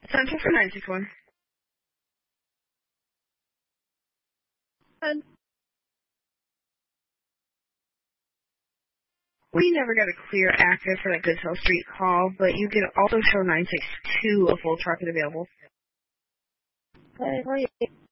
Central for 961. We never got a clear active for that Goodsell Street call, but you can also show 962 a full truck is available. Hey, how are you?